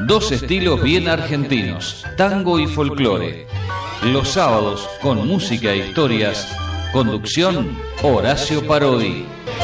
Dos estilos bien argentinos, tango y folclore. Los sábados con música e historias. Conducción, Horacio Parodi.